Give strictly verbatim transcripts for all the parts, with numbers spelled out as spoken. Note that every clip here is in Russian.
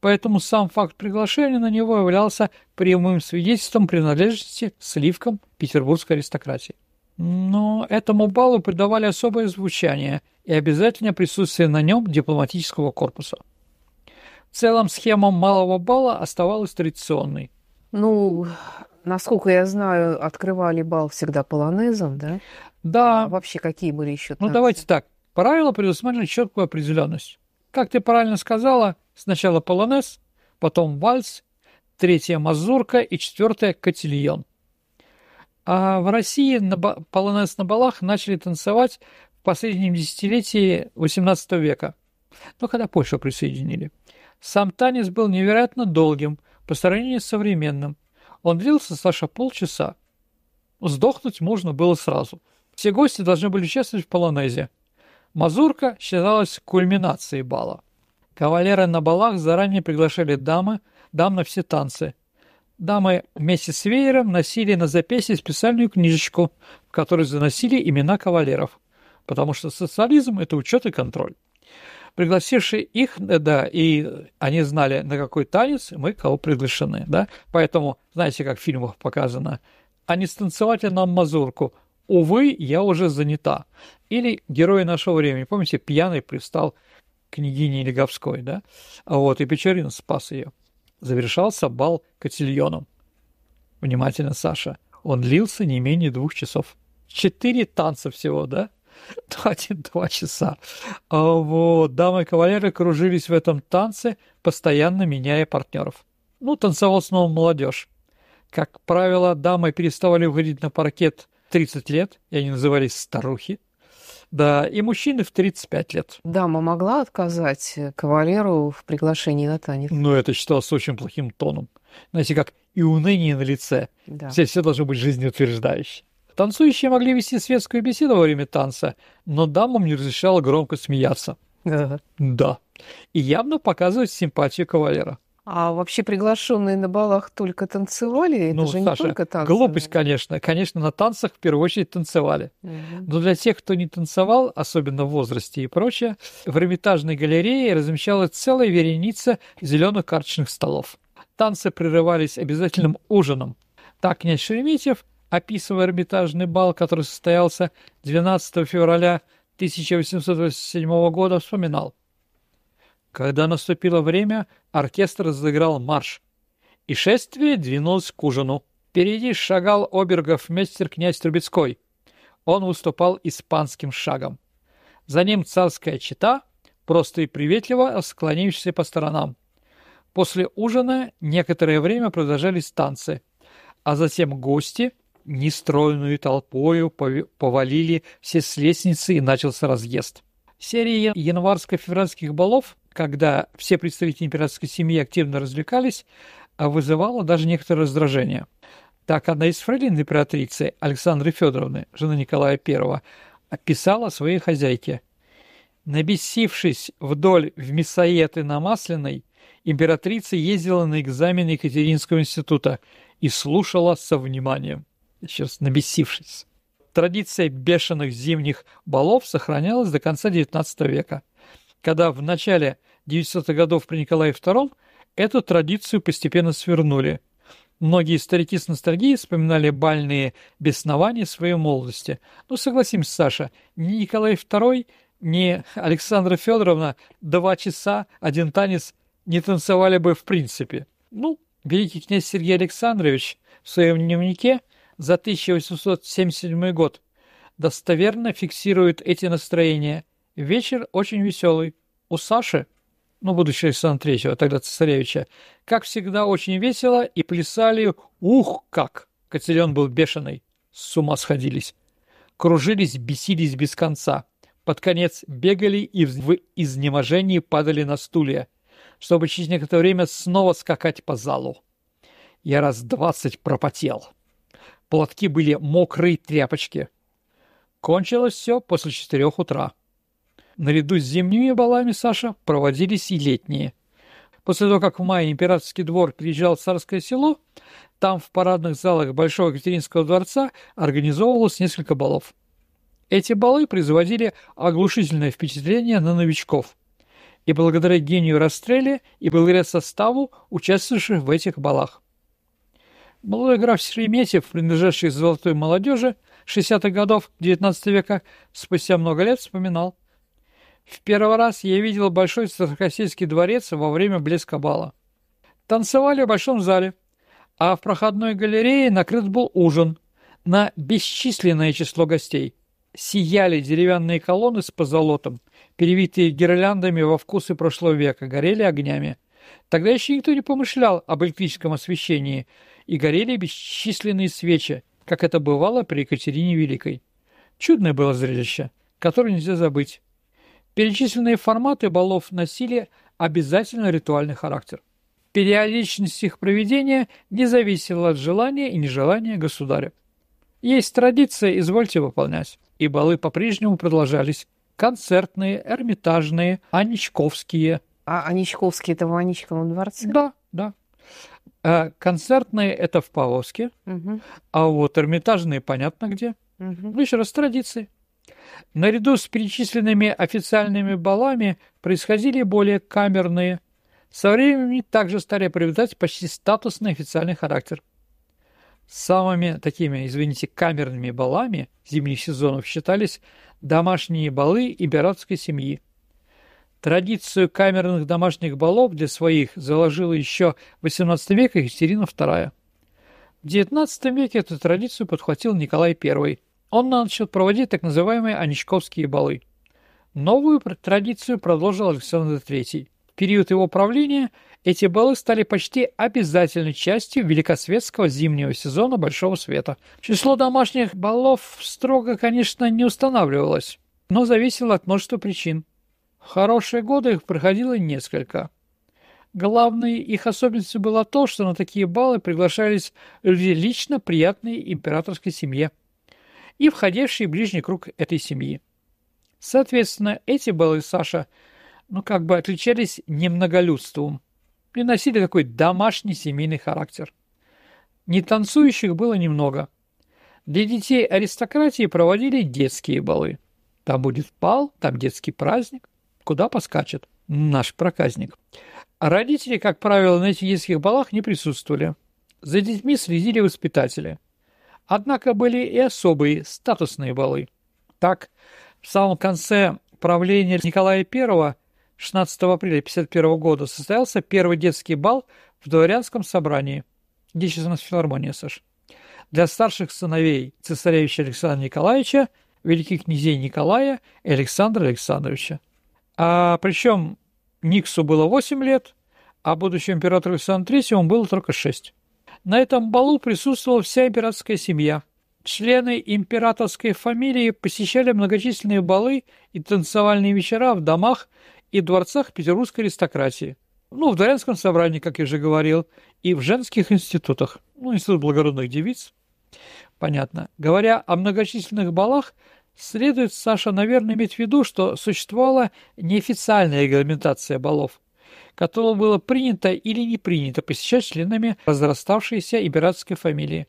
поэтому сам факт приглашения на него являлся прямым свидетельством принадлежности сливкам петербургской аристократии. Но этому балу придавали особое звучание и обязательное присутствие на нем дипломатического корпуса. В целом схема малого бала оставалась традиционной. Ну, насколько я знаю, открывали бал всегда полонезом, да? Да. А вообще какие были еще танцы? Ну, давайте так. Правила предусматривали четкую определенность. Как ты правильно сказала, сначала полонез, потом вальс, третья мазурка и четвертая котильон. А в России на ба- полонез на балах начали танцевать в последнем десятилетии восемнадцатого века, ну, когда Польшу присоединили. Сам танец был невероятно долгим по сравнению с современным. Он длился, Саша, полчаса. Сдохнуть можно было сразу. Все гости должны были участвовать в полонезе. Мазурка считалась кульминацией бала. Кавалеры на балах заранее приглашали дамы, дам на все танцы. Дамы вместе с веером носили на запястье специальную книжечку, в которой заносили имена кавалеров, потому что социализм – это учет и контроль. Пригласившие их, да, и они знали, на какой танец мы кого приглашены, да, поэтому, знаете, как в фильмах показано, а не станцевать ли нам мазурку? Увы, я уже занята. Или герои нашего времени, помните, пьяный пристал к княгине Леговской, да, вот, и Печорин спас ее. Завершался бал котильоном. Внимательно, Саша, он длился не менее двух часов. Четыре танца всего, да? Один-два часа. А вот дамы и кавалеры кружились в этом танце, постоянно меняя партнеров. Ну, танцевал снова молодежь. Как правило, дамы переставали выходить на паркет в тридцать лет, и они назывались старухи. Да, и мужчины в тридцать пять лет. Дама могла отказать кавалеру в приглашении на танец? Ну, это считалось очень плохим тоном. Знаете, как и уныние на лице. Да. Все, все должно быть жизнеутверждающее. Танцующие могли вести светскую беседу во время танца, но дамам не разрешало громко смеяться. Да. Да. И явно показывать симпатию кавалера. А вообще приглашенные на балах только танцевали? Это Ну, же не Саша, только танцы. глупость, конечно. Конечно, на танцах в первую очередь танцевали. Угу. Но для тех, кто не танцевал, особенно в возрасте и прочее, в Эрмитажной галерее размещалась целая вереница зеленых карточных столов. Танцы прерывались обязательным ужином. Так князь Шереметьев, описывая Эрмитажный бал, который состоялся двенадцатого февраля тысяча восемьсот восемьдесят седьмого года, вспоминал: когда наступило время, оркестр заиграл марш, и шествие двинулось к ужину. Впереди шагал обергофмейстер князь Трубецкой. Он выступал испанским шагом. За ним царская чета, просто и приветливо склонившаяся по сторонам. После ужина некоторое время продолжались танцы, а затем гости нестройную толпою повалили все с лестницы, и начался разъезд. Серия январско-февральских балов, когда все представители императорской семьи активно развлекались, вызывала даже некоторое раздражение. Так, одна из фрейлин императрицы, Александры Федоровны, жены Николая Первого, описала своей хозяйке: набесившись вдоль в мясоеды на Масляной, императрица ездила на экзамены Екатерининского института и слушала со вниманием. Еще раз, набесившись. Традиция бешеных зимних балов сохранялась до конца девятнадцатого века, когда в начале девятисотых годов при Николае Втором эту традицию постепенно свернули. Многие старики с ностальгией вспоминали бальные беснования своей молодости. Ну, согласимся, Саша, ни Николай Второй, ни Александра Федоровна два часа один танец не танцевали бы в принципе. Ну, великий князь Сергей Александрович в своем дневнике за тысяча восемьсот семьдесят седьмой год достоверно фиксирует эти настроения. Вечер очень веселый. У Саши, ну, будущего Александра Третьего, тогда цесаревича, как всегда, очень весело, и плясали, ух, как! Котильон был бешеный, с ума сходились. Кружились, бесились без конца. Под конец бегали и в изнеможении падали на стулья, чтобы через некоторое время снова скакать по залу. Я раз двадцать пропотел. Платки были мокрые тряпочки. Кончилось все после четырех утра. Наряду с зимними балами, Саша, проводились и летние. После того, как в мае императорский двор приезжал в Царское Село, там в парадных залах Большого Екатерининского дворца организовывалось несколько балов. Эти балы производили оглушительное впечатление на новичков. и благодаря гению Растрелли, и благодаря составу, участвовавших в этих балах. Молодой граф Шереметьев, принадлежащий к золотой молодежи шестидесятых годов девятнадцатого века, спустя много лет вспоминал: «В первый раз я видел Большой Царскосельский дворец во время блеска бала. Танцевали в большом зале, а в проходной галерее накрыт был ужин на бесчисленное число гостей. Сияли деревянные колонны с позолотом, перевитые гирляндами во вкусы прошлого века, горели огнями. Тогда еще никто не помышлял об электрическом освещении, и горели бесчисленные свечи, как это бывало при Екатерине Великой. Чудное было зрелище, которое нельзя забыть. Перечисленные форматы балов носили обязательно ритуальный характер. Периодичность их проведения не зависела от желания и нежелания государя. Есть традиция, извольте выполнять. И балы по-прежнему продолжались. Концертные, эрмитажные, аничковские. А Аничковский — это в Аничковом дворце? Да, да. А концертные — это в Павловске, Угу. а вот эрмитажные понятно где. Угу. Ну, еще раз, традиции. Наряду с перечисленными официальными балами происходили более камерные. Со временем также стали приобретать почти статусный официальный характер. Самыми такими, извините, камерными балами зимних сезонов считались домашние балы императорской семьи. Традицию камерных домашних балов для своих заложила еще в восемнадцатом веке Екатерина вторая. В девятнадцатом веке эту традицию подхватил Николай Первый. Он начал проводить так называемые аничковские балы. Новую традицию продолжил Александр Третий. В период его правления эти балы стали почти обязательной частью великосветского зимнего сезона Большого Света. Число домашних балов строго, конечно, не устанавливалось, но зависело от множества причин. В хорошие годы их проходило несколько. Главной их особенностью было то, что на такие балы приглашались люди лично приятные императорской семье и входившие в ближний круг этой семьи. Соответственно, эти балы, Саша, ну как бы отличались немноголюдством и носили такой домашний семейный характер. Нетанцующих было немного. Для детей аристократии проводили детские балы. Там будет бал, там детский праздник. Куда поскачет наш проказник. А родители, как правило, на этих детских балах не присутствовали. За детьми следили воспитатели. Однако были и особые статусные балы. Так, в самом конце правления Николая Первого, шестнадцатого апреля тысяча девятьсот пятьдесят первого года, состоялся первый детский бал в дворянском собрании. Где сейчас у нас филармония, Саш? Для старших сыновей цесаревича Александра Николаевича, великих князей Николая и Александра Александровича. А причем Никсу было восемь лет, а будущему императору Александру Третьему было только шесть. На этом балу присутствовала вся императорская семья. Члены императорской фамилии посещали многочисленные балы и танцевальные вечера в домах и дворцах петербургской аристократии. Ну, в дворянском собрании, как я уже говорил, и в женских институтах. Ну, институт благородных девиц. Понятно. Говоря о многочисленных балах, следует, Саша, наверное, иметь в виду, что существовала неофициальная регламентация балов, которое было принято или не принято посещать членами разраставшейся императорской фамилии.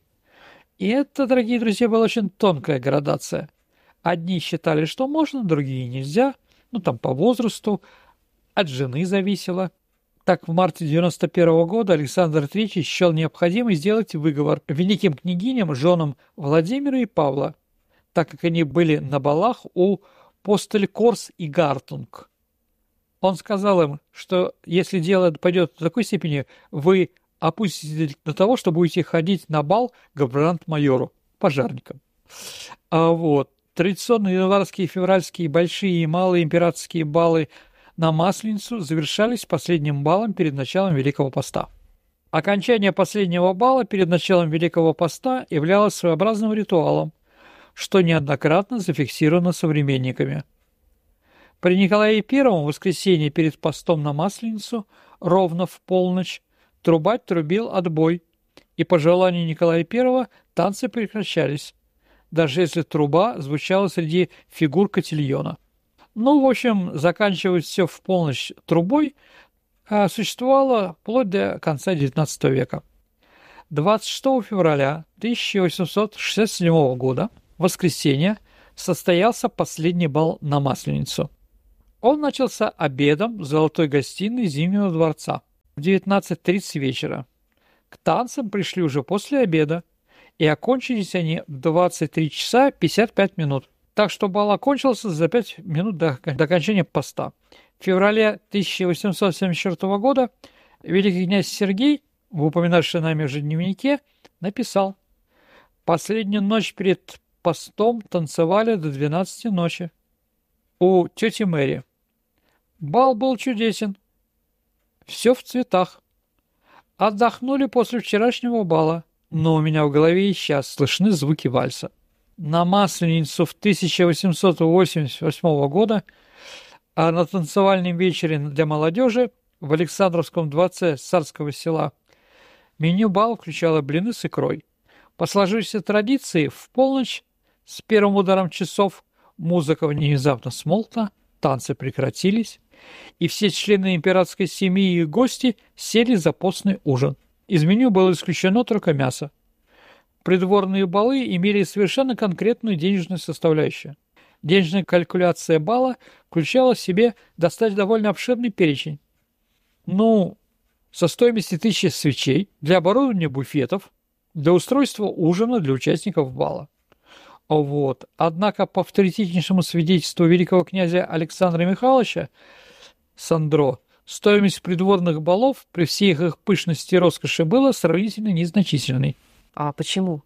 И это, дорогие друзья, была очень тонкая градация. Одни считали, что можно, другие нельзя, ну там по возрасту, от жены зависело. Так, в марте девяносто первого года Александр Третий счел необходимым сделать выговор великим княгиням, женам Владимира и Павла, так как они были на балах у Постелькорс и Гартунг. Он сказал им, что если дело пойдет до такой степени, вы опуститесь до того, что будете ходить на бал к губернатор-майору, пожарникам. А вот традиционные январские, февральские, большие и малые императорские балы на Масленицу завершались последним балом перед началом Великого Поста. Окончание последнего бала перед началом Великого Поста являлось своеобразным ритуалом, что неоднократно зафиксировано современниками. При Николае Первом в воскресенье перед постом на Масленицу ровно в полночь трубач трубил отбой, и по желанию Николая Первого танцы прекращались, даже если труба звучала среди фигур котильона. Ну, в общем, заканчивать все в полночь трубой а, существовало вплоть до конца девятнадцатого века. двадцать шестого февраля тысяча восемьсот шестьдесят седьмого года, в воскресенье, состоялся последний бал на Масленицу. Он начался обедом в золотой гостиной Зимнего дворца в девятнадцать тридцать вечера. К танцам пришли уже после обеда, и окончились они в двадцать три часа пятьдесят пять минут. Так что бал окончился за пять минут до, до окончания поста. В феврале тысяча восемьсот семьдесят четвёртого года великий князь Сергей, в упоминавшем нами же дневнике, написал: «Последнюю ночь перед постом танцевали до двенадцати ночи у тети Мэри. Бал был чудесен, все в цветах. Отдохнули после вчерашнего бала, но у меня в голове и сейчас слышны звуки вальса. На Масленицу в тысяча восемьсот восемьдесят восьмого года, а на танцевальном вечере для молодежи в Александровском дворце Царского села меню бал включало блины с икрой. По сложившейся традиции, в полночь с первым ударом часов музыка внезапно смолкла, танцы прекратились, и все члены императорской семьи и гости сели за постный ужин. Из меню было исключено только мясо. Придворные балы имели совершенно конкретную денежную составляющую. Денежная калькуляция бала включала в себе достаточно довольно обширный перечень. Ну, со стоимости тысячи свечей, для оборудования буфетов, для устройства ужина для участников бала. Вот. Однако, по авторитетнейшему свидетельству великого князя Александра Михайловича Сандро, стоимость придворных балов при всей их пышности и роскоши была сравнительно незначительной. А почему?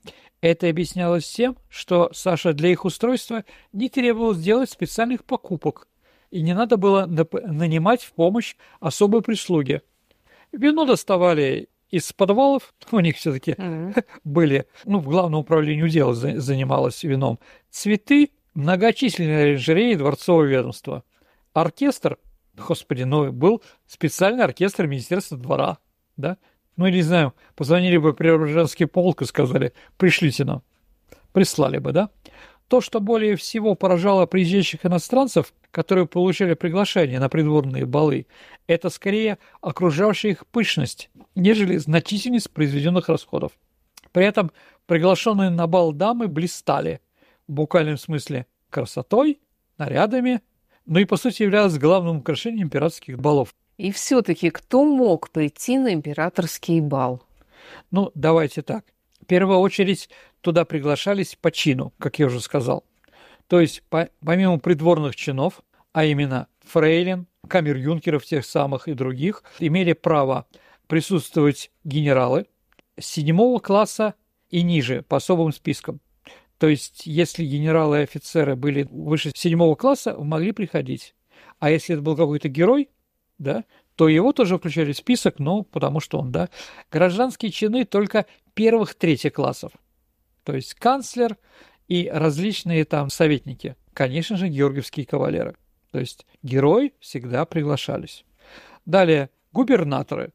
Это объяснялось тем, что, Саша, для их устройства не требовалось делать специальных покупок, и не надо было нанимать в помощь особой прислуги. Вино доставали из подвалов, у них все-таки mm-hmm. были, ну, в главном управлении удела занималось вином, цветы, многочисленные оранжереи дворцового ведомства. Оркестр, господи, ну, был специальный оркестр Министерства двора, да? Ну, или, не знаю, позвонили бы Преображенский полк и сказали: пришлите нам. Прислали бы, да? То, что более всего поражало приезжающих иностранцев, которые получали приглашение на придворные балы, это скорее окружавшая их пышность, нежели значительность произведенных расходов. При этом приглашенные на бал дамы блистали, в буквальном смысле, красотой, нарядами, ну и, по сути, являлось главным украшением императорских балов. И все-таки кто мог прийти на императорский бал? Ну, давайте так. В первую очередь туда приглашались по чину, как я уже сказал. То есть по, помимо придворных чинов, а именно фрейлин, камер-юнкеров тех самых и других, имели право присутствовать генералы седьмого класса и ниже по особым спискам. То есть если генералы и офицеры были выше седьмого класса, могли приходить. А если это был какой-то герой, да, то его тоже включали в список, но потому что он, да. Гражданские чины только первых-третьих классов. То есть канцлер и различные там советники. Конечно же, георгиевские кавалеры. То есть герои всегда приглашались. Далее, губернаторы.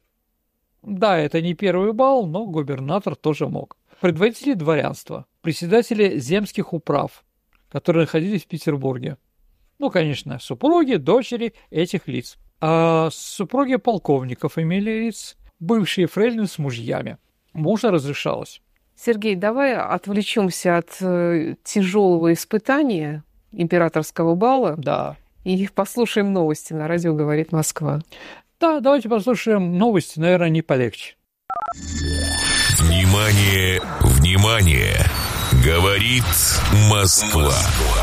Да, это не первый бал, но губернатор тоже мог. Предводители дворянства, председатели земских управ, которые находились в Петербурге. Ну, конечно, супруги, дочери этих лиц. А супруги полковников имели лиц, бывшие фрейлины с мужьями. Мужа разрешалось. Сергей, давай отвлечемся от э, тяжелого испытания императорского бала. Да. И послушаем новости на радио «Говорит Москва». Да, давайте послушаем новости, наверное, не полегче. Внимание, внимание! Говорит Москва.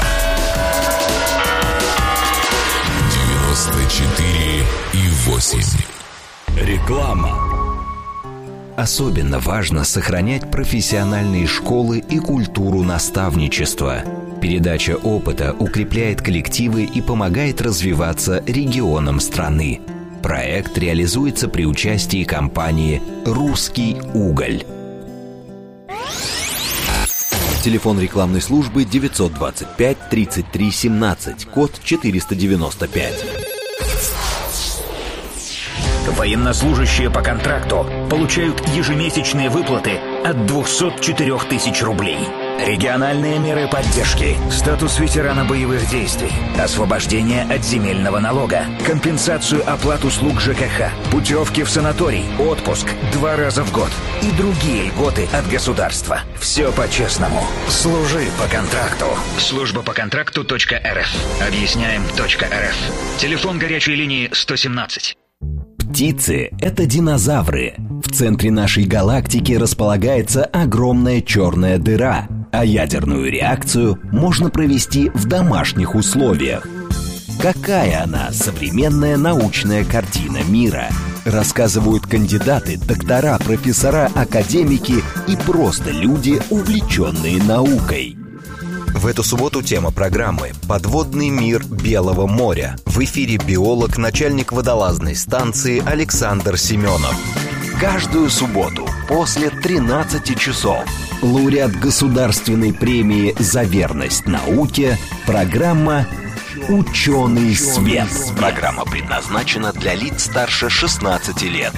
девяносто четыре и восемь. Реклама. Особенно важно сохранять профессиональные школы и культуру наставничества. Передача опыта укрепляет коллективы и помогает развиваться регионам страны. Проект реализуется при участии компании «Русский уголь». Телефон рекламной службы девятьсот двадцать пять тридцать три семнадцать, код четыреста девяносто пять. Военнослужащие по контракту получают ежемесячные выплаты от двухсот четырёх тысяч рублей. Региональные меры поддержки. Статус ветерана боевых действий. Освобождение от земельного налога. Компенсацию оплат услуг ЖКХ. Путевки в санаторий. Отпуск. Два раза в год. И другие льготы от государства. Все по-честному. Служи по контракту. Служба по контракту .рф. Объясняем .рф. Телефон горячей линии сто семнадцать. Птицы – это динозавры. В центре нашей галактики располагается огромная черная дыра, а ядерную реакцию можно провести в домашних условиях. Какая она, современная научная картина мира? Рассказывают кандидаты, доктора, профессора, академики и просто люди, увлеченные наукой. В эту субботу тема программы «Подводный мир Белого моря». В эфире биолог, начальник водолазной станции Александр Семенов. Каждую субботу после тринадцати часов лауреат государственной премии «За верность науке» программа «Ученый свет». Программа предназначена для лиц старше шестнадцати лет.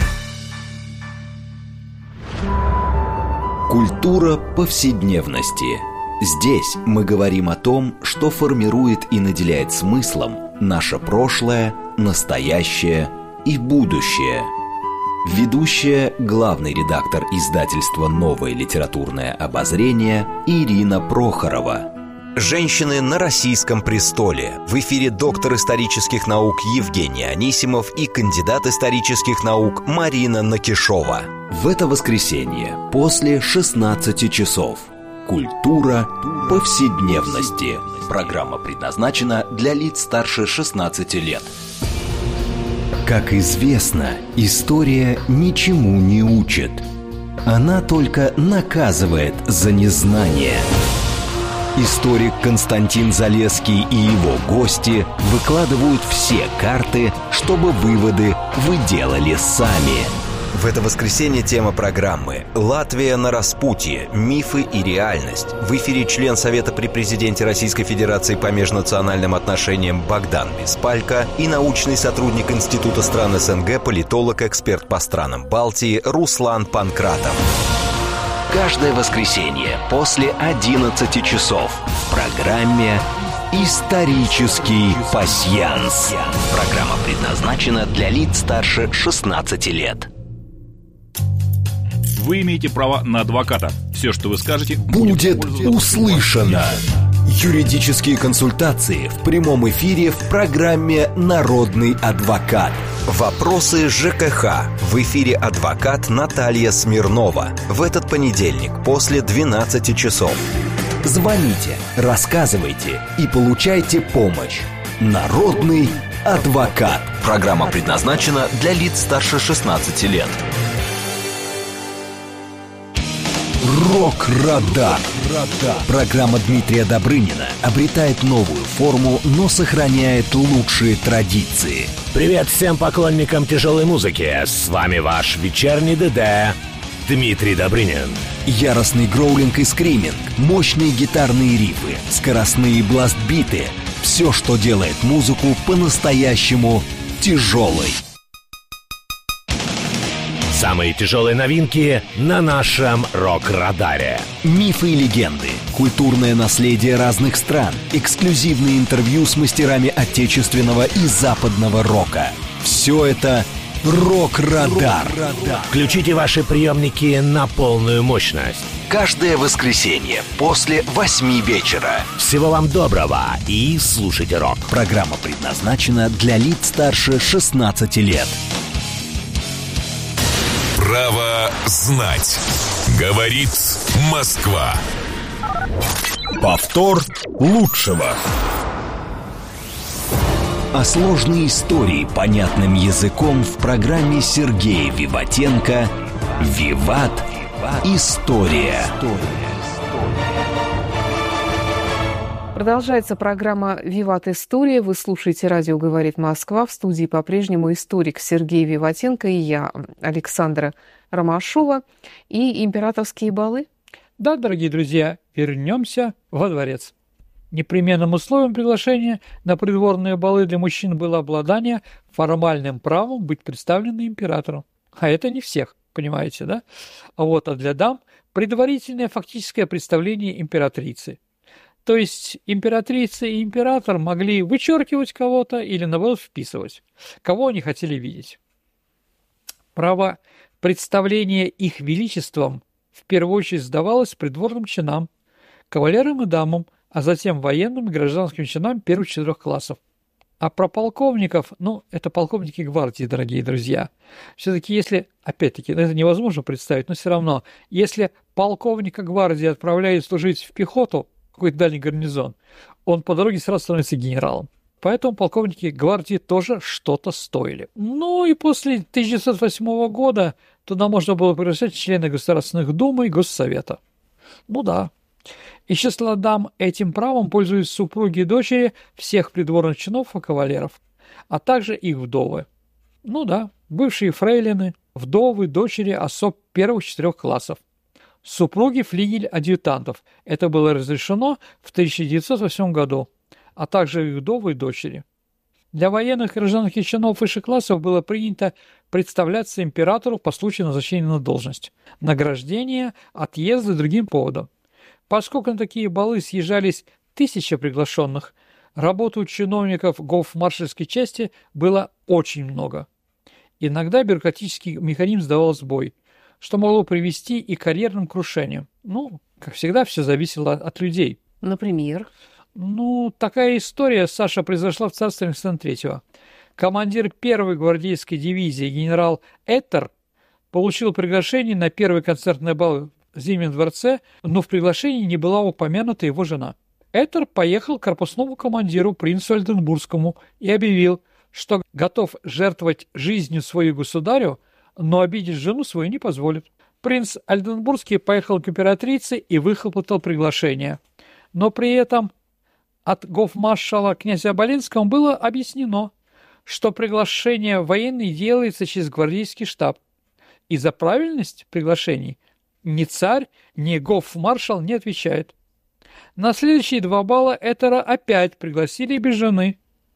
Культура повседневности. Здесь мы говорим о том, что формирует и наделяет смыслом наше прошлое, настоящее и будущее. Ведущая, главный редактор издательства «Новое литературное обозрение» Ирина Прохорова. Женщины на российском престоле. В эфире доктор исторических наук Евгений Анисимов и кандидат исторических наук Марина Накишова. В это воскресенье после шестнадцати часов. Культура повседневности. Программа предназначена для лиц старше шестнадцати лет. Как известно, история ничему не учит. Она только наказывает за незнание. Историк Константин Залесский и его гости выкладывают все карты, чтобы выводы вы делали сами. В это воскресенье тема программы «Латвия на распутье. Мифы и реальность». В эфире член Совета при президенте Российской Федерации по межнациональным отношениям Богдан Беспалько и научный сотрудник Института стран СНГ, политолог, эксперт по странам Балтии Руслан Панкратов. Каждое воскресенье после одиннадцати часов в программе «Исторический пасьянс». Программа предназначена для лиц старше шестнадцати лет. Вы имеете право на адвоката. Все, что вы скажете, будет услышано. Юридические консультации в прямом эфире в программе «Народный адвокат». Вопросы ЖКХ. В эфире адвокат Наталья Смирнова. В этот понедельник после двенадцати часов. Звоните, рассказывайте и получайте помощь. «Народный адвокат». Программа предназначена для лиц старше шестнадцати лет. Рок-Радар. Программа Дмитрия Добрынина обретает новую форму, но сохраняет лучшие традиции. Привет всем поклонникам тяжелой музыки. С вами ваш вечерний ДД Дмитрий Добрынин. Яростный гроулинг и скриминг, мощные гитарные рифы, скоростные бластбиты. Все, что делает музыку по-настоящему тяжелой. Самые тяжелые новинки на нашем Рок-Радаре. Мифы и легенды, культурное наследие разных стран, эксклюзивные интервью с мастерами отечественного и западного рока. Все это Рок-Радар. Включите ваши приемники на полную мощность. Каждое воскресенье после восьми вечера. Всего вам доброго и слушайте рок. Программа предназначена для лиц старше шестнадцати лет. Право знать. Говорит Москва. Повтор лучшего. О сложной истории понятным языком в программе Сергея Виватенко «Виват. История». Продолжается программа «Виват. История». Вы слушаете «Радио говорит Москва». В студии по-прежнему историк Сергей Виватенко и я, Александра Ромашова. И императорские балы. Да, дорогие друзья, вернемся во дворец. Непременным условием приглашения на придворные балы для мужчин было обладание формальным правом быть представленным императором. А это не всех. понимаете, да? Вот, а для дам предварительное фактическое представление императрицы. То есть императрица и император могли вычеркивать кого-то или, наоборот, вписывать, кого они хотели видеть. Право представления их величеством в первую очередь сдавалось придворным чинам, кавалерам и дамам, а затем военным и гражданским чинам первых четырех классов. А про полковников, ну, это полковники гвардии, дорогие друзья. Все-таки если, опять-таки, это невозможно представить, но все равно, если полковника гвардии отправляют служить в пехоту, какой-то дальний гарнизон, он по дороге сразу становится генералом. Поэтому полковники гвардии тоже что-то стоили. Ну и после тысяча девятьсот восьмого года туда можно было приглашать члены Государственных Дум и Госсовета. Ну да. Из числа дам этим правом пользуются супруги и дочери всех придворных чинов и кавалеров, а также их вдовы. Ну да, бывшие фрейлины, вдовы, дочери особ первых четырех классов. Супруги флигель-адъютантов. Это было разрешено в тысяча девятьсот восьмом году, а также их вдовы и дочери. Для военных и гражданских чинов высших классов было принято представляться императору по случаю назначения на должность, награждения, отъезда и другим поводам. Поскольку на такие балы съезжались тысячи приглашенных, работы у чиновников гофмаршальской части было очень много. Иногда бюрократический механизм давал сбой, что могло привести и к карьерным крушениям. Ну, как всегда, все зависело от людей. Например? Ну, такая история, Саша, произошла в царстве Александра Третьего. Командир первой гвардейской дивизии генерал Эттер получил приглашение на первый концертный бал в Зимнем дворце, но в приглашении не была упомянута его жена. Эттер поехал к корпусному командиру принцу Ольденбургскому и объявил, что готов жертвовать жизнью свою государю, но обидеть жену свою не позволит. Принц Ольденбургский поехал к императрице и выхлопотал приглашение. Но при этом от гофмаршала князя Оболенского было объяснено, что приглашение военное делается через гвардейский штаб. И за правильность приглашений ни царь, ни гофмаршал не отвечает. На следующие два бала Эттера опять пригласили без жены.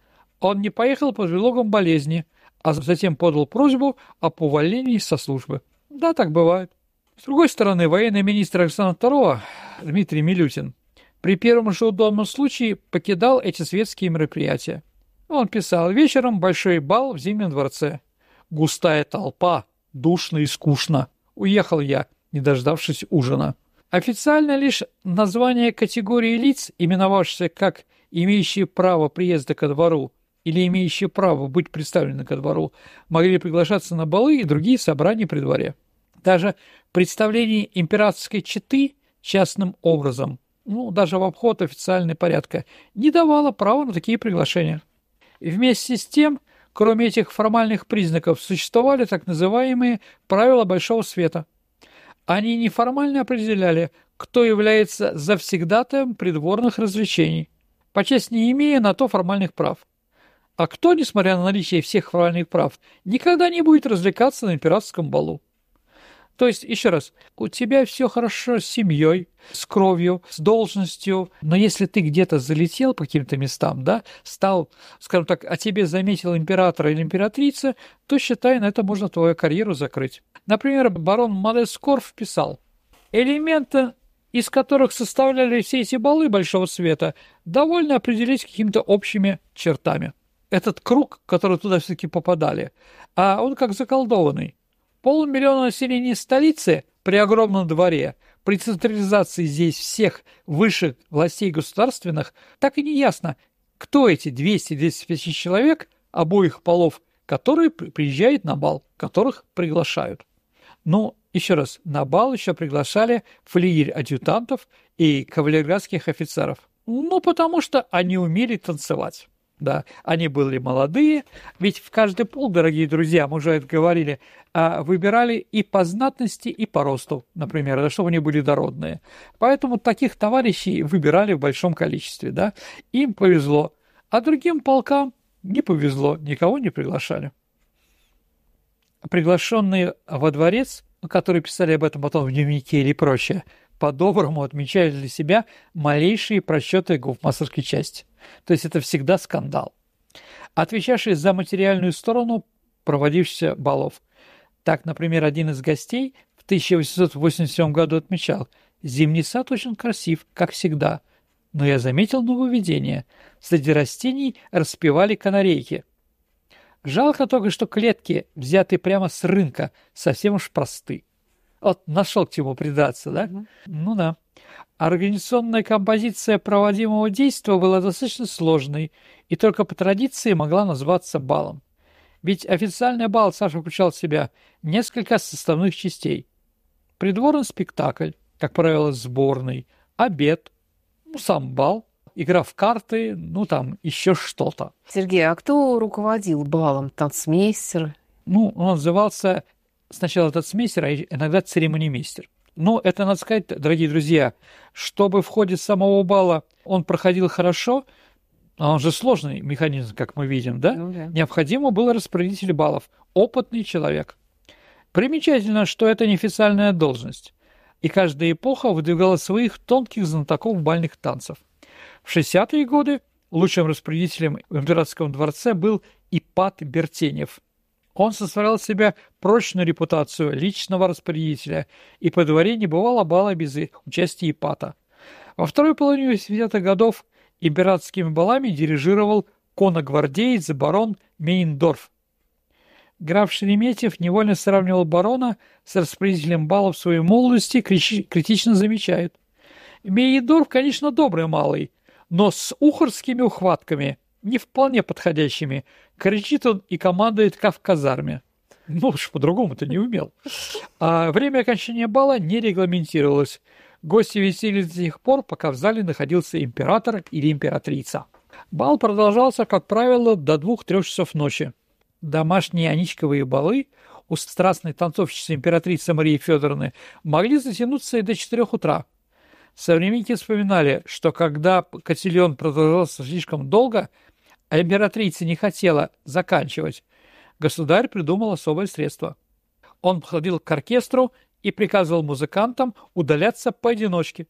Он не поехал под предлогом болезни, а затем подал просьбу об увольнении со службы. Да, так бывает. С другой стороны, военный министр Александра Второго Дмитрий Милютин при первом же удобном случае покидал эти светские мероприятия. Он писал: «Вечером большой бал в Зимнем дворце. Густая толпа, душно и скучно. Уехал я, не дождавшись ужина». Официально лишь название категории лиц, именовавшихся как имеющие право приезда ко двору или имеющие право быть представлены ко двору, могли приглашаться на балы и другие собрания при дворе. Даже представление императорской четы частным образом, ну, даже в обход официального порядка, не давало права на такие приглашения. И вместе с тем, кроме этих формальных признаков, существовали так называемые правила Большого Света. Они неформально определяли, кто является завсегдатаем придворных развлечений, подчас не имея на то формальных прав. А кто, несмотря на наличие всех формальных прав, никогда не будет развлекаться на императорском балу. То есть, еще раз, у тебя все хорошо с семьей, с кровью, с должностью, но если ты где-то залетел по каким-то местам, да, стал, скажем так, о тебе заметил император или императрица, то, считай, на это можно твою карьеру закрыть. Например, барон Модест Корф писал: «Элементы, из которых составляли все эти балы Большого Света, довольно определить какими-то общими чертами. Этот круг, который туда все-таки попадали, а он как заколдованный. Полмиллиона населения столицы при огромном дворе, при централизации здесь всех высших властей государственных, так и не ясно, кто эти двести - двести пятьдесят человек обоих полов, которые приезжают на бал, которых приглашают». Ну, еще раз, на бал еще приглашали флигель-адъютантов и кавалергардских офицеров. Ну, потому что они умели танцевать. Да, они были молодые, ведь в каждый полк, дорогие друзья, мы уже это говорили, выбирали и по знатности, и по росту, например, чтобы они были дородные. Поэтому таких товарищей выбирали в большом количестве, да, им повезло, а другим полкам не повезло, никого не приглашали. Приглашенные во дворец, которые писали об этом потом в дневнике или прочее, по-доброму отмечали для себя малейшие просчеты гофмаршальской части. То есть это всегда скандал. Отвечавший за материальную сторону проводившихся балов. Так, например, один из гостей в тысяча восемьсот восемьдесят седьмом году отмечал: «Зимний сад очень красив, как всегда, но я заметил нововведение. Среди растений распевали канарейки. Жалко только, что клетки, взятые прямо с рынка, совсем уж просты». Вот нашел к чему придаться, да? Mm-hmm. Ну да. Организационная композиция проводимого действия была достаточно сложной и только по традиции могла называться балом. Ведь официальный бал Саша включал в себя несколько составных частей. Придворный спектакль, как правило, сборный, обед, ну, сам бал, игра в карты, ну, там, еще что-то. Сергей, а кто руководил балом? Танцмейстер? Ну, он назывался сначала танцмейстер, а иногда церемонимейстер. Но это, надо сказать, дорогие друзья, чтобы в ходе самого бала он проходил хорошо, а он же сложный механизм, как мы видим, да? Ну, да. Необходимо было распорядитель баллов, опытный человек. Примечательно, что это неофициальная должность, и каждая эпоха выдвигала своих тонких знатоков бальных танцев. В шестидесятые годы лучшим распорядителем в императорском дворце был Ипат Бертенев. Он составлял в себя прочную репутацию личного распорядителя, и по дворе не бывало бала без участия Ипата. Во второй половине восьмидесятых годов императорскими балами дирижировал конногвардеец барон Мейндорф. Граф Шереметьев невольно сравнивал барона с распорядителем балов в своей молодости, критично замечает: «Мейндорф, конечно, добрый малый, но с ухарскими ухватками, не вполне подходящими. Кричит он и командует, как в казарме». Ну уж по-другому-то не умел. А время окончания бала не регламентировалось. Гости веселились до тех пор, пока в зале находился император или императрица. Бал продолжался, как правило, до двух-трех часов ночи. Домашние аничковые балы у страстной танцовщицы императрицы Марии Федоровны могли затянуться и до четырех утра. Современники вспоминали, что когда котельон продолжался слишком долго, а императрица не хотела заканчивать, государь придумал особое средство. Он подходил к оркестру и приказывал музыкантам удаляться поодиночке.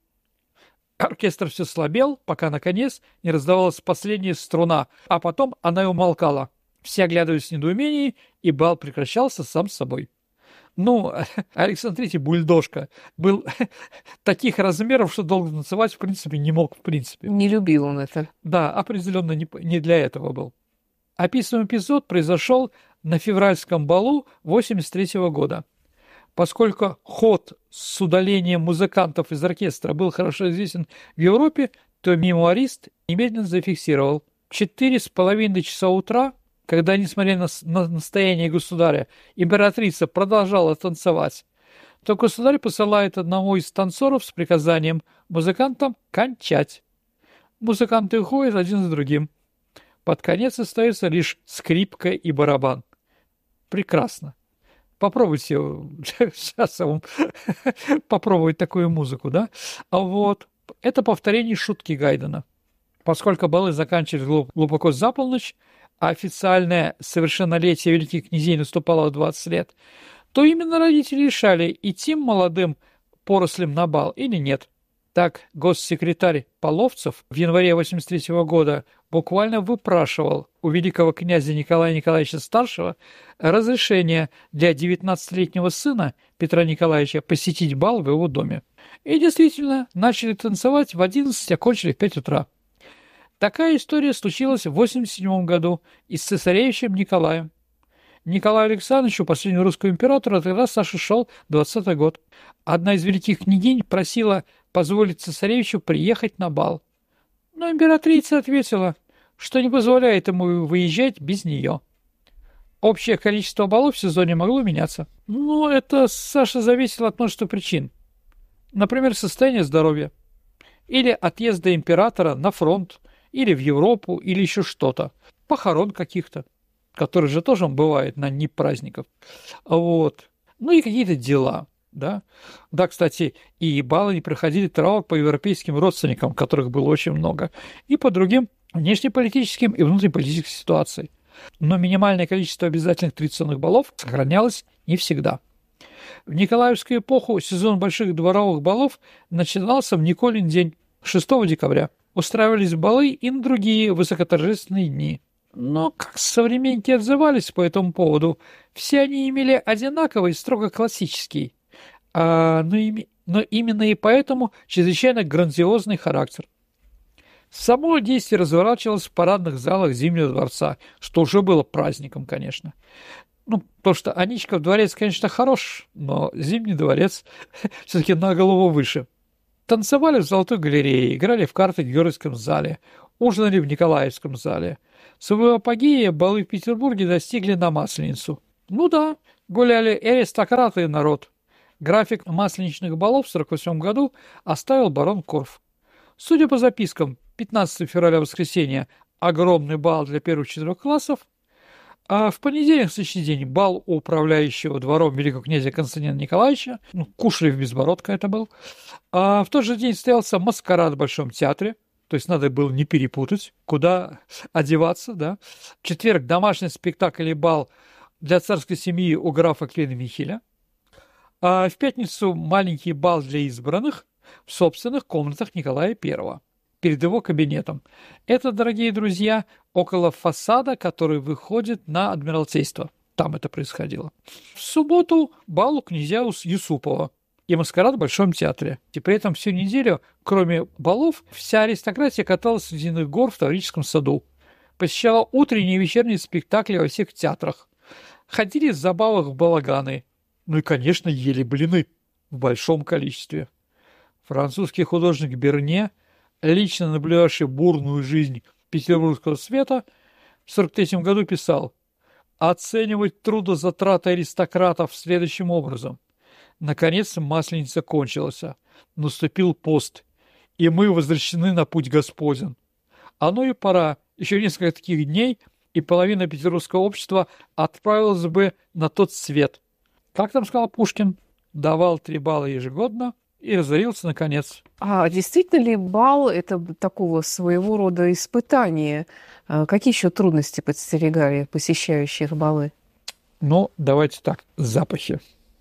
Оркестр все слабел, пока, наконец, не раздавалась последняя струна, а потом она и умолкала. Все оглядывались в недоумении, и бал прекращался сам собой. Ну, Александр Третий, бульдожка, был таких размеров, что долго танцевать, в принципе, не мог, в принципе. Не любил он это. Да, определенно не, не для этого был. Описываемый эпизод произошел на февральском балу восемьдесят третьего года. Поскольку ход с удалением музыкантов из оркестра был хорошо известен в Европе, то мемуарист немедленно зафиксировал: четыре с половиной часа утра, когда, несмотря на, на настояние государя, императрица продолжала танцевать, то государь посылает одного из танцоров с приказанием музыкантам кончать. Музыканты уходят один за другим. Под конец остается лишь скрипка и барабан. Прекрасно. Попробуйте сейчас вам попробовать такую музыку, да? А вот это повторение шутки Гайдена. Поскольку балы заканчивались глубоко за полночь, а официальное совершеннолетие великих князей наступало в двадцать лет, то именно родители решали, идти молодым порослям на бал или нет. Так госсекретарь Половцев в январе восемьдесят третьего года буквально выпрашивал у великого князя Николая Николаевича Старшего разрешение для девятнадцатилетнего сына Петра Николаевича посетить бал в его доме. И действительно, начали танцевать в одиннадцать, а кончили в пять утра. Такая история случилась в восемьдесят седьмом году и с цесаревичем Николаем. Николаю Александровичу, последнему русскому императору, тогда Саша шел двадцатый год. Одна из великих княгинь просила позволить цесаревичу приехать на бал. Но императрица ответила, что не позволяет ему выезжать без нее. Общее количество баллов в сезоне могло меняться. Но это, Саша, зависело от множества причин. Например, состояние здоровья. Или отъезда императора на фронт, или в Европу, или еще что-то. Похорон каких-то, которые же тоже бывают на дни праздников. Вот. Ну и какие-то дела. Да, да, кстати, и балы не проходили траур по европейским родственникам, которых было очень много, и по другим внешнеполитическим и внутриполитическим ситуациям. Но минимальное количество обязательных традиционных балов сохранялось не всегда. В Николаевскую эпоху сезон больших дворовых балов начинался в Николин день, шестого декабря. Устраивались балы и на другие высокоторжественные дни. Но как современники отзывались по этому поводу, все они имели одинаковый, строго классический, а, но, ими, но именно и поэтому чрезвычайно грандиозный характер. Само действие разворачивалось в парадных залах Зимнего дворца, что уже было праздником, конечно. Ну, потому что Аничков дворец, конечно, хорош, но Зимний дворец все-таки на голову выше. Танцевали в Золотой галерее, играли в карты в Георгиевском зале, ужинали в Николаевском зале. Своего апогея балы в Петербурге достигли на Масленицу. Ну да, гуляли и аристократы, и народ. График масленичных балов в сорок восьмом году оставил барон Корф. Судя по запискам, пятнадцатого февраля, воскресенье, огромный бал для первых четырех классов, а в понедельник, следующий день, бал у управляющего двором великого князя Константина Николаевича, ну, кушали в Безбородко это был, а в тот же день состоялся маскарад в Большом театре, то есть надо было не перепутать, куда одеваться, да. В четверг домашний спектакль и бал для царской семьи у графа Клина Михеля, а в пятницу маленький бал для избранных в собственных комнатах Николая Первого, перед его кабинетом. Это, дорогие друзья, около фасада, который выходит на Адмиралтейство. Там это происходило. В субботу бал у князя Юсупова и маскарад в Большом театре. И при этом всю неделю, кроме балов, вся аристократия каталась с ледяных гор в Таврическом саду. Посещала утренние и вечерние спектакли во всех театрах. Ходили в забавах в балаганы. Ну и, конечно, ели блины в большом количестве. Французский художник Берне, лично наблюдавший бурную жизнь петербургского света, в сорок третьем году писал: «Оценивать трудозатраты аристократов следующим образом. Наконец масленица кончилась, наступил пост, и мы возвращены на путь Господен. Оно и пора, еще несколько таких дней, и половина петербургского общества отправилась бы на тот свет». Как там сказал Пушкин? Давал три балла ежегодно и разорился наконец. А действительно ли бал – это такого своего рода испытание? Какие еще трудности подстерегали посещающих балы? Ну, давайте так, запахи.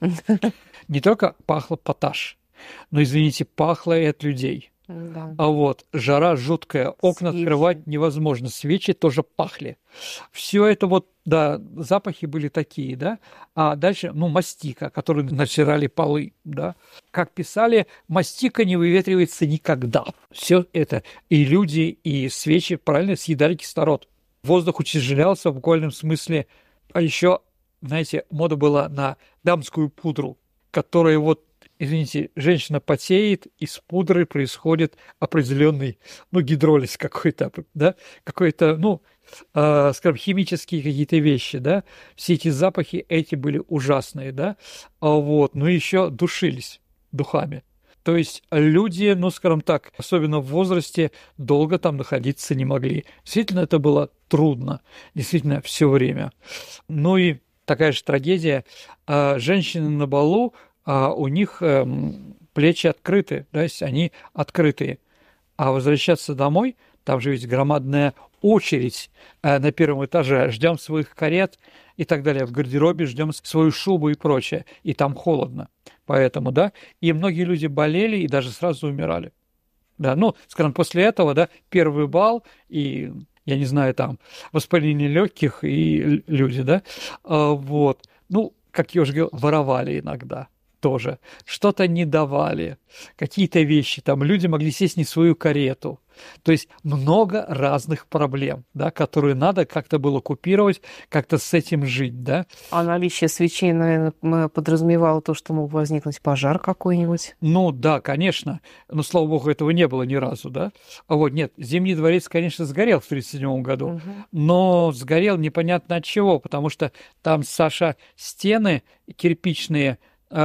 Не только пахло поташ, но, извините, пахло и от людей. Да. А вот жара жуткая, окна Свечи. открывать невозможно, свечи тоже пахли. Все это вот, да, запахи были такие, да. А дальше, ну, мастика, которую натирали полы, да. Как писали, мастика не выветривается никогда. Все это, и люди, и свечи, правильно, съедали кислород. Воздух утяжелялся в буквальном смысле. А еще, знаете, мода была на дамскую пудру, которая вот, извините, женщина потеет, из пудры происходит определенный, ну, гидролиз какой-то, да, какой-то, ну, э, скажем, химические какие-то вещи, да, все эти запахи, эти были ужасные, да, а вот, ну, еще душились духами. То есть люди, ну, скажем так, особенно в возрасте, долго там находиться не могли. Действительно, это было трудно, действительно, все время. Ну и такая же трагедия. Женщины на балу, а у них э, плечи открыты, то есть они открытые. А возвращаться домой, там же ведь громадная очередь э, на первом этаже, ждем своих карет и так далее, в гардеробе ждем свою шубу и прочее, и там холодно. Поэтому, да, и многие люди болели и даже сразу умирали. Да, ну, скажем, после этого, да, первый бал и, я не знаю, там, воспаление легких и люди, да, а, вот, ну, как я уже говорил, воровали иногда. Тоже. Что-то не давали, какие-то вещи, там люди могли сесть не в свою карету. То есть много разных проблем, да, которые надо как-то было купировать, как-то с этим жить, да. А наличие свечей, наверное, подразумевало то, что мог возникнуть пожар какой-нибудь? Ну да, конечно, но, слава богу, этого не было ни разу, да. А вот нет, Зимний дворец, конечно, сгорел в тридцать седьмом году, угу. но сгорел непонятно от чего, потому что там, Саша, стены кирпичные,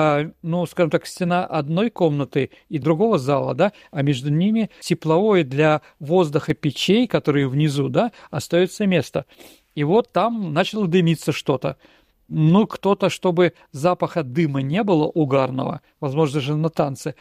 ну, скажем так, стена одной комнаты и другого зала, да, а между ними тепловое для воздуха печей, которые внизу, да, остается место. И вот там начало дымиться что-то. Ну, кто-то, чтобы запаха дыма не было угарного, возможно, даже на танцы,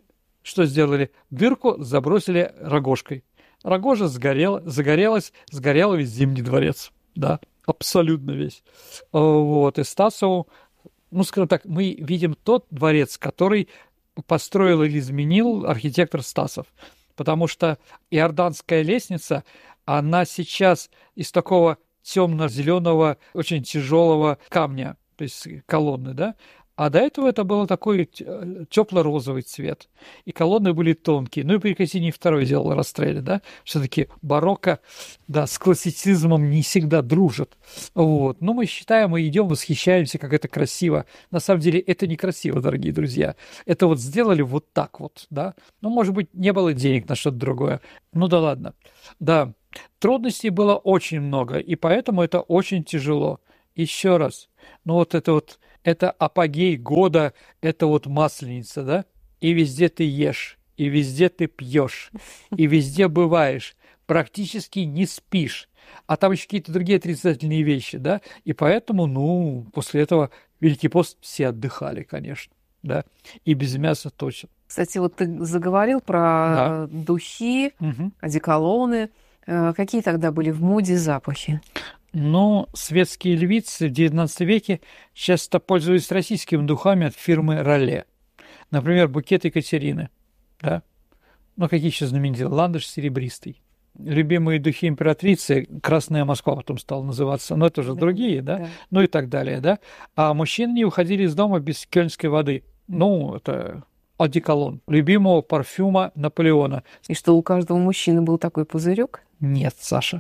что сделали? Дырку забросили рогожкой. Рогожа сгорела, загорелась, сгорел весь Зимний дворец, да, абсолютно весь. Вот, и Стасову, ну, скажем так, мы видим тот дворец, который построил или изменил архитектор Стасов. Потому что Иорданская лестница, она сейчас из такого темно-зеленого, очень тяжелого камня, то есть колонны, да. А до этого это был такой тепло-розовый цвет. И колонны были тонкие. Ну и при Кассини второй делал Растрелли, да. Все-таки барокко, да, с классицизмом не всегда дружит. Вот. Но мы считаем, мы идем, восхищаемся, как это красиво. На самом деле это некрасиво, дорогие друзья. Это вот сделали вот так вот, да. Ну, может быть, не было денег на что-то другое. Ну да ладно. Да, трудностей было очень много, и поэтому это очень тяжело. Еще раз, ну вот это вот, это апогей года, это вот Масленица, да? И везде ты ешь, и везде ты пьешь, и везде бываешь, практически не спишь. А там еще какие-то другие отрицательные вещи, да? И поэтому, ну, после этого Великий пост все отдыхали, конечно, да? И без мяса точно. Кстати, вот ты заговорил про да. духи, угу. одеколоны. Какие тогда были в моде запахи? Ну, светские львицы в девятнадцатом веке часто пользовались российскими духами от фирмы «Ролле». Например, букет Екатерины. Да? Ну, какие еще знаменитые? Ландыш серебристый. Любимые духи императрицы, «Красная Москва» потом стала называться, но это уже да, другие, да? да? Ну и так далее, да? А мужчины не уходили из дома без кёльнской воды. Ну, это одеколон, любимого парфюма Наполеона. И что, у каждого мужчины был такой пузырек? Нет, Саша.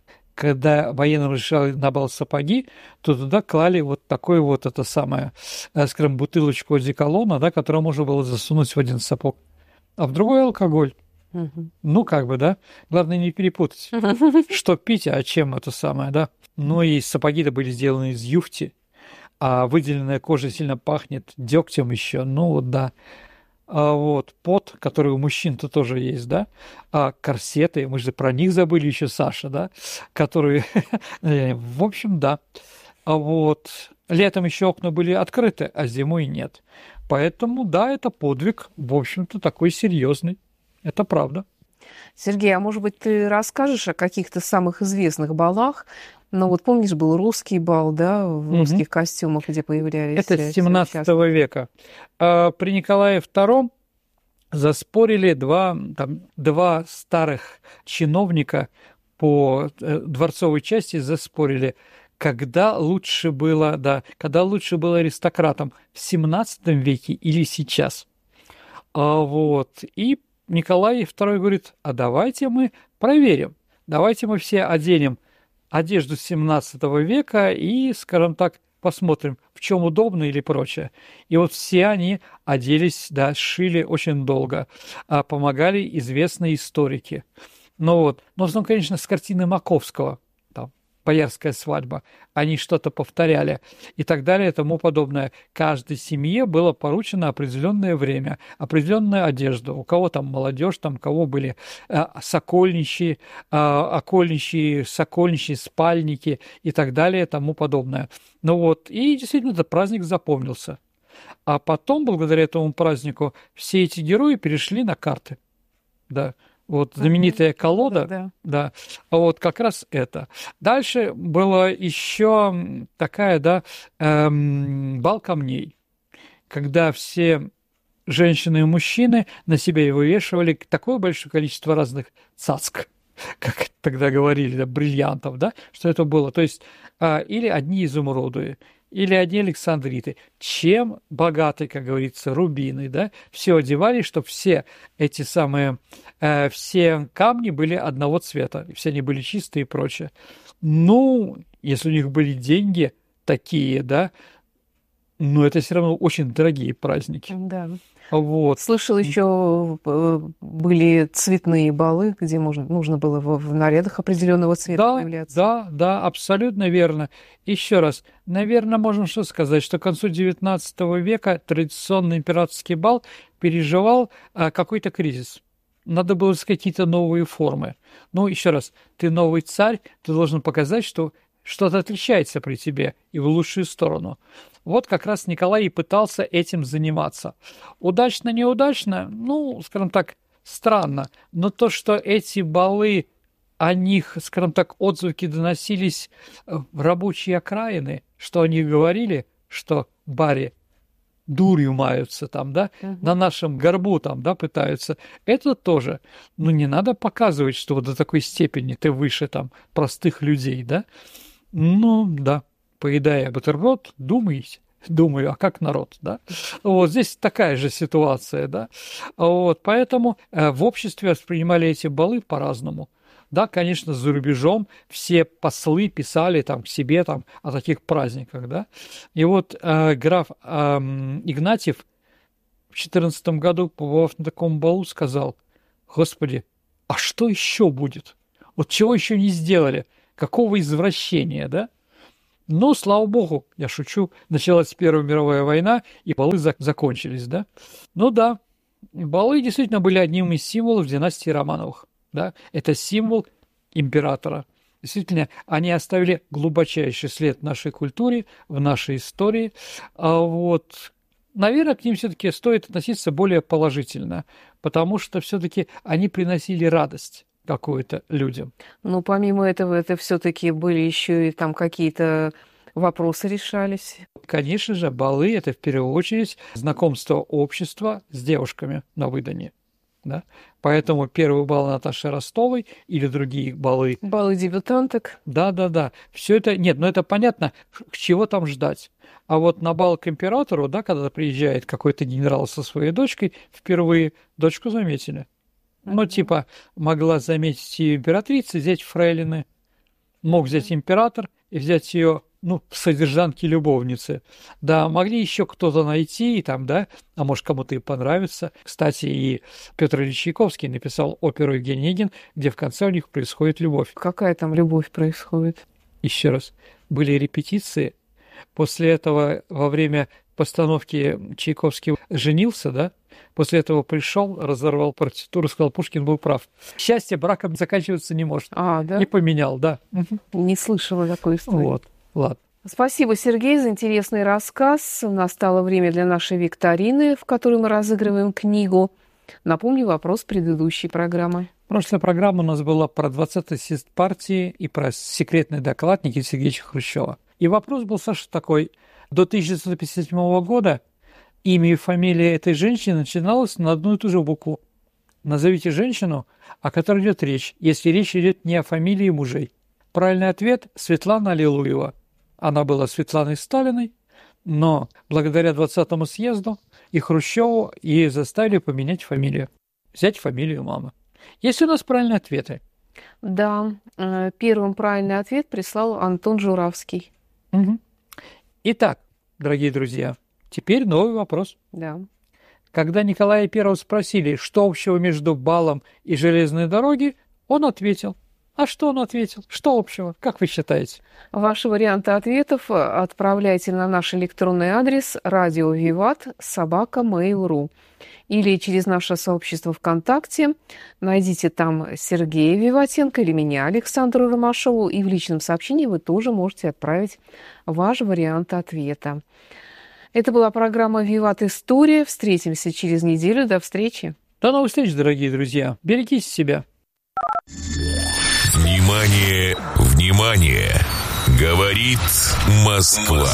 Когда военным разрешали на бал сапоги, то туда клали вот такой вот, это самое, скажем, бутылочку одеколона, да, которую можно было засунуть в один сапог, а в другой алкоголь. Угу. Ну, как бы, да. Главное не перепутать, что пить, а чем это самое, да. Ну, и сапоги-то были сделаны из юфти, а выделенная кожа сильно пахнет дегтем еще, ну, вот, да. А вот пот, который у мужчин-то тоже есть, да, а корсеты, мы же про них забыли еще, Саша, да, которые, в общем, да, а вот летом еще окна были открыты, а зимой нет, поэтому, да, это подвиг, в общем-то, такой серьезный, это правда. Сергей, а может быть, ты расскажешь о каких-то самых известных балах? Ну вот помнишь, был русский бал, да, в русских угу. костюмах, где появлялись... Это с семнадцатого века. А при Николае втором заспорили два, там, два старых чиновника по дворцовой части, заспорили, когда лучше было, да, когда лучше было аристократам, в семнадцатом веке или сейчас. А вот, и Николай второй говорит, а давайте мы проверим, давайте мы все оденем одежду семнадцатого века и, скажем так, посмотрим, в чем удобно или прочее. И вот все они оделись, да, шили очень долго, а помогали известные историки. Ну вот, в основном, конечно, с картины Маковского, там, «Боярская свадьба», они что-то повторяли и так далее и тому подобное. Каждой семье было поручено определенное время, определенная одежда. У кого там молодежь, там у кого были э, сокольничьи, э, окольничьи, сокольничьи, спальники и так далее и тому подобное. Ну вот, и действительно этот праздник запомнился. А потом, благодаря этому празднику, все эти герои перешли на карты. Да. Вот знаменитая колода, да, да, вот как раз это. Дальше была еще такая, да, эм, бал камней, когда все женщины и мужчины на себя вывешивали такое большое количество разных цацк, как тогда говорили, да, бриллиантов, да, что это было. То есть э, или одни изумруды, или одни александриты. Чем богаты, как говорится, рубины, да, все одевали, чтобы все эти самые, э, все камни были одного цвета, все они были чистые и прочее. Ну, если у них были деньги такие, да, но это все равно очень дорогие праздники. Да. Вот. Слышал, еще были цветные балы, где можно, нужно было в нарядах определенного цвета да, появляться. Да, да, абсолютно верно. Еще раз, наверное, можем что сказать, что к концу девятнадцатого века традиционный императорский бал переживал а, какой-то кризис. Надо было искать какие-то новые формы. Ну, еще раз, ты новый царь, ты должен показать, что что-то отличается при тебе и в лучшую сторону. Вот как раз Николай и пытался этим заниматься. Удачно, неудачно, ну, скажем так, странно. Но то, что эти балы, о них, скажем так, отзвуки доносились в рабочие окраины, что они говорили, что баре дурью маются там, да, uh-huh. на нашем горбу там, да, пытаются. Это тоже. Ну, не надо показывать, что вот до такой степени ты выше там простых людей, да. Ну, да, поедая бутерброд, думаете. Думаю, а как народ, да? Вот здесь такая же ситуация, да? Вот, поэтому э, в обществе воспринимали эти балы по-разному. Да, конечно, за рубежом все послы писали там к себе там о таких праздниках, да? И вот э, граф э, Игнатьев в две тысячи четырнадцатом году, побывав на таком балу, сказал: «Господи, а что еще будет? Вот чего еще не сделали? Какого извращения, да?» Но, слава богу, я шучу, началась Первая мировая война, и балы зак- закончились, да? Ну да, балы действительно были одним из символов династии Романовых, да? Это символ императора. Действительно, они оставили глубочайший след в нашей культуре, в нашей истории. А вот, наверное, к ним все-таки стоит относиться более положительно, потому что все-таки они приносили радость какую-то людям. Ну, помимо этого, это все-таки были еще и там какие-то вопросы решались. Конечно же, балы – это в первую очередь знакомство общества с девушками на выданье. Да? Поэтому первый бал Наташи Ростовой или другие балы. Балы дебютанток. Да-да-да. Все это, нет, ну это понятно, чего там ждать. А вот на бал к императору, да, когда приезжает какой-то генерал со своей дочкой, впервые дочку заметили. Ну, типа, могла заметить ее императрица, взять фрейлины. Мог взять император и взять ее, ну, содержанки-любовницы. Да, могли еще кто-то найти, и там, да, а может, кому-то и понравится. Кстати, и Петр Ильич Чайковский написал оперу «Евгений Онегин», где в конце у них происходит любовь. Какая там любовь происходит? Еще раз. Были репетиции. После этого, во время постановки, Чайковский женился, да? После этого пришел, разорвал партитуру, сказал: Пушкин был прав. Счастье браком заканчиваться не может. А, да? И поменял, да. Не слышала такой истории. Вот, ладно. Спасибо, Сергей, за интересный рассказ. Настало время для нашей викторины, в которой мы разыгрываем книгу. Напомню вопрос предыдущей программы. Прошлая программа у нас была про двадцатый съезд партии и про секретный доклад Никиты Сергеевича Хрущева. И вопрос был, Саша, такой. До тысяча девятьсот пятьдесят седьмого года имя и фамилия этой женщины начиналось на одну и ту же букву. Назовите женщину, о которой идет речь, если речь идет не о фамилии мужей. Правильный ответ – Светлана Аллилуева. Она была Светланой Сталиной, но благодаря двадцатому съезду и Хрущеву ей заставили поменять фамилию. Взять фамилию мамы. Есть у нас правильные ответы? Да, первым правильный ответ прислал Антон Журавский. Угу. Итак, дорогие друзья, теперь новый вопрос. Да. Когда Николая Первого спросили, что общего между балом и железной дорогой, он ответил. А что он ответил? Что общего? Как вы считаете? Ваши варианты ответов отправляйте на наш электронный адрес радио виват собака мейл точка ру или через наше сообщество ВКонтакте. Найдите там Сергея Виватенко или меня, Александру Ромашову, и в личном сообщении вы тоже можете отправить ваш вариант ответа. Это была программа «Виват История». Встретимся через неделю. До встречи. До новых встреч, дорогие друзья. Берегите себя. Внимание, внимание! Говорит Москва.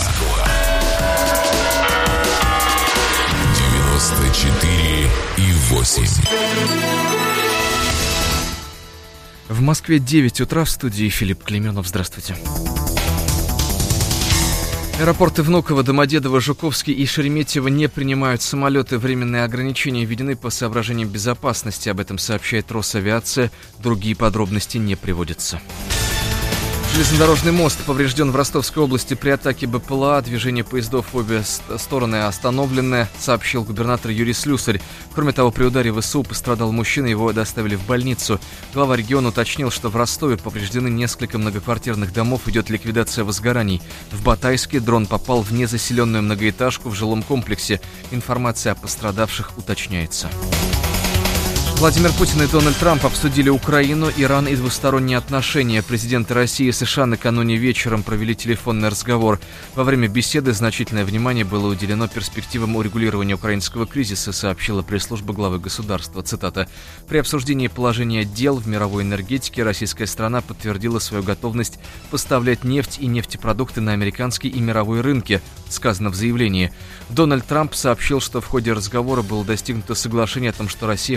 девяносто четыре и восемь. В Москве девять утра, в студии Филипп Клейменов. Здравствуйте. Аэропорты Внуково, Домодедово, Жуковский и Шереметьево не принимают самолеты. Временные ограничения введены по соображениям безопасности. Об этом сообщает Росавиация. Другие подробности не приводятся. Железнодорожный мост поврежден в Ростовской области при атаке БПЛА. Движение поездов в обе стороны остановлены, сообщил губернатор Юрий Слюсарь. Кроме того, при ударе ВСУ пострадал мужчина, его доставили в больницу. Глава региона уточнил, что в Ростове повреждены несколько многоквартирных домов, идет ликвидация возгораний. В Батайске дрон попал в незаселенную многоэтажку в жилом комплексе. Информация о пострадавших уточняется. Владимир Путин и Дональд Трамп обсудили Украину, Иран и двусторонние отношения. Президенты России и США накануне вечером провели телефонный разговор. Во время беседы значительное внимание было уделено перспективам урегулирования украинского кризиса, сообщила пресс-служба главы государства. Цитата. «При обсуждении положения дел в мировой энергетике российская страна подтвердила свою готовность поставлять нефть и нефтепродукты на американский и мировой рынки», сказано в заявлении. Дональд Трамп сообщил, что в ходе разговора было достигнуто соглашение о том, что Россия поставит на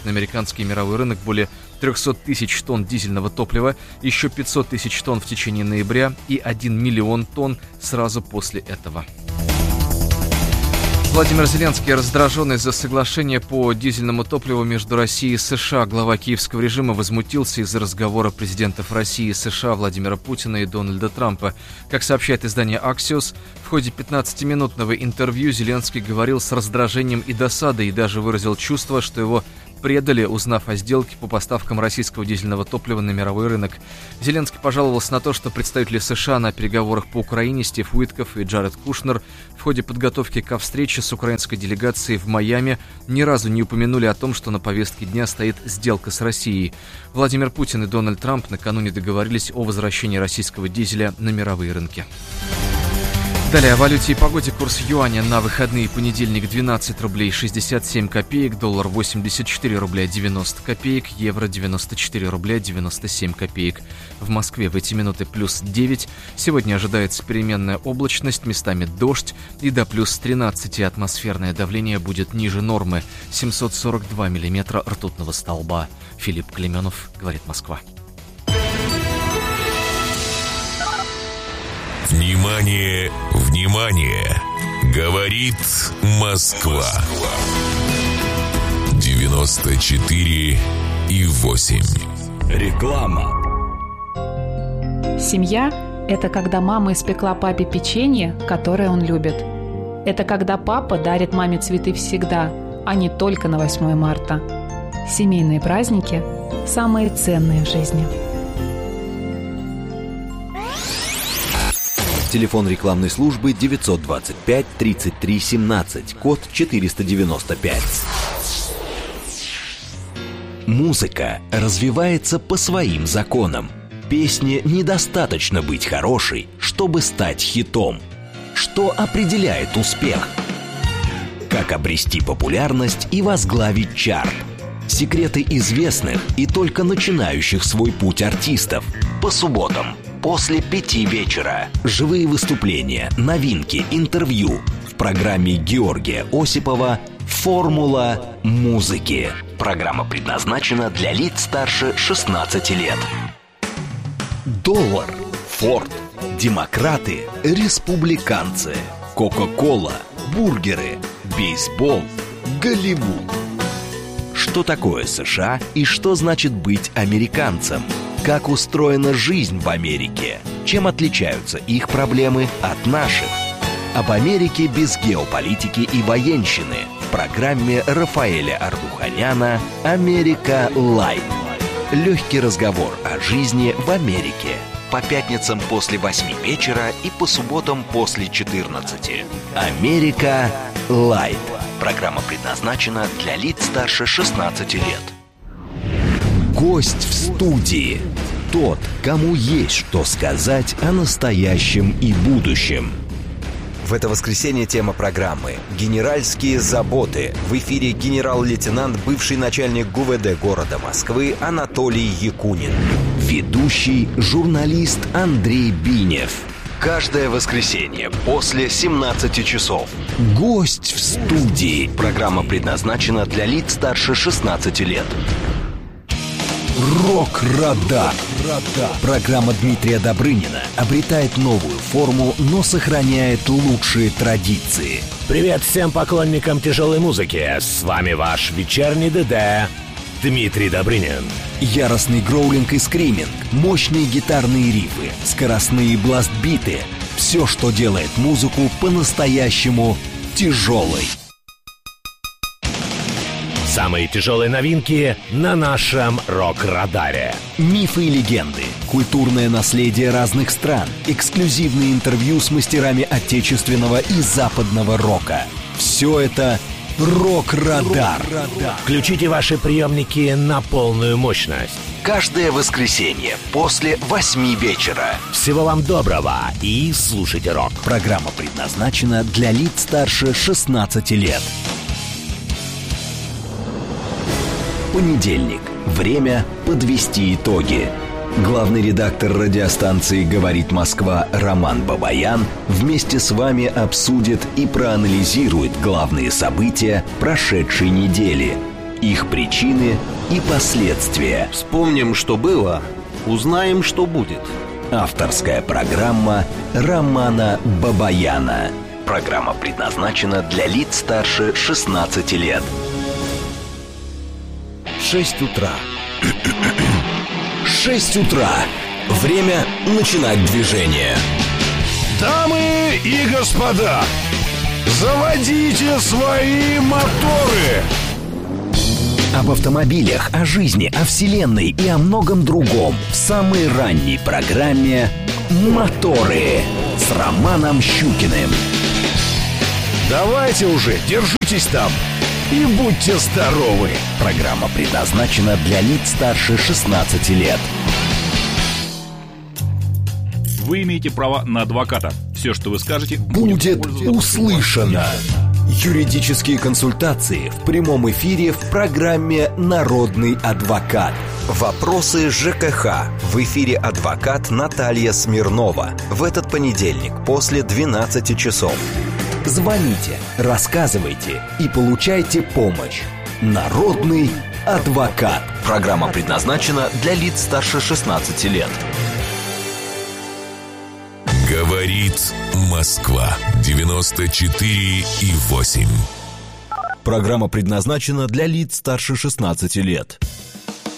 на американский мировой рынок более триста тысяч тонн дизельного топлива, еще пятьсот тысяч тонн в течение ноября и один миллион тонн сразу после этого. Владимир Зеленский, раздраженный из-за соглашения по дизельному топливу между Россией и США, глава киевского режима возмутился из-за разговора президентов России и США Владимира Путина и Дональда Трампа. Как сообщает издание Axios, в ходе пятнадцатиминутного интервью Зеленский говорил с раздражением и досадой и даже выразил чувство, что его предали, узнав о сделке по поставкам российского дизельного топлива на мировой рынок. Зеленский пожаловался на то, что представители США на переговорах по Украине Стив Уитков и Джаред Кушнер в ходе подготовки ко встрече с украинской делегацией в Майами ни разу не упомянули о том, что на повестке дня стоит сделка с Россией. Владимир Путин и Дональд Трамп накануне договорились о возвращении российского дизеля на мировые рынки. Далее о валюте и погоде. Курс юаня на выходные: понедельник двенадцать рублей шестьдесят семь копеек, доллар восемьдесят четыре рубля девяносто копеек, евро девяносто четыре рубля девяносто семь копеек. В Москве в эти минуты плюс девять. Сегодня ожидается переменная облачность, местами дождь, и до плюс тринадцати атмосферное давление будет ниже нормы. семьсот сорок два миллиметра ртутного столба. Филипп Клеменов, говорит Москва. Внимание, внимание! Говорит Москва. девяносто четыре и восемь. Реклама. Семья – это когда мама испекла папе печенье, которое он любит. Это когда папа дарит маме цветы всегда, а не только на восьмое марта. Семейные праздники – самые ценные в жизни. Телефон рекламной службы девятьсот двадцать пять тридцать три семнадцать, код четыреста девяносто пять. Музыка развивается по своим законам. Песне недостаточно быть хорошей, чтобы стать хитом. Что определяет успех? Как обрести популярность и возглавить чарт? Секреты известных и только начинающих свой путь артистов. По субботам после пяти вечера. Живые выступления, новинки, интервью в программе Георгия Осипова «Формула музыки». Программа предназначена для лиц старше шестнадцати лет. Доллар, Форд, демократы, республиканцы, Кока-кола, бургеры, бейсбол, Голливуд. Что такое США и что значит быть американцем? Как устроена жизнь в Америке? Чем отличаются их проблемы от наших? Об Америке без геополитики и военщины в программе Рафаэля Ардуханяна «Америка Лайт». Легкий разговор о жизни в Америке. По пятницам после восьми вечера и по субботам после четырнадцати. «Америка Лайт». Программа предназначена для лиц старше шестнадцати лет. Гость в студии. Тот, кому есть что сказать о настоящем и будущем. В это воскресенье тема программы «Генеральские заботы». В эфире генерал-лейтенант, бывший начальник ГУВД города Москвы Анатолий Якунин. Ведущий журналист Андрей Бинев. Каждое воскресенье после семнадцати часов. Гость в студии. Программа предназначена для лиц старше шестнадцати лет. Рок-радар. Программа Дмитрия Добрынина обретает новую форму, но сохраняет лучшие традиции. Привет всем поклонникам тяжелой музыки. С вами ваш вечерний ДД Дмитрий Добрынин. Яростный гроулинг и скриминг, мощные гитарные рифы, скоростные бласт-биты. Все, что делает музыку по-настоящему тяжелой. Самые тяжелые новинки на нашем рок-радаре. Мифы и легенды, культурное наследие разных стран, эксклюзивные интервью с мастерами отечественного и западного рока. Все это «Рок-радар». Включите ваши приемники на полную мощность. Каждое воскресенье после восьми вечера. Всего вам доброго и слушайте рок. Программа предназначена для лиц старше шестнадцати лет. Понедельник. Время подвести итоги. Главный редактор радиостанции «Говорит Москва» Роман Бабаян вместе с вами обсудит и проанализирует главные события прошедшей недели. их причины и последствия. Вспомним, что было, узнаем, что будет. Авторская программа Романа Бабаяна. Программа предназначена для лиц старше шестнадцати лет. Шесть утра. Шесть утра. Время начинать движение. Дамы и господа, заводите свои моторы! Об автомобилях, о жизни, о вселенной и о многом другом в самой ранней программе «Моторы» с Романом Щукиным. Давайте уже, держитесь там и будьте здоровы. Программа предназначена для лиц старше шестнадцати лет. Вы имеете право на адвоката. Все, что вы скажете, будет услышано. Юридические консультации в прямом эфире в программе «Народный адвокат». Вопросы ЖКХ. В эфире адвокат Наталья Смирнова. В этот понедельник после двенадцати часов. Звоните, рассказывайте и получайте помощь. Народный адвокат. Программа предназначена для лиц старше шестнадцати лет. Говорит Москва. девяносто четыре и восемь. Программа предназначена для лиц старше шестнадцати лет.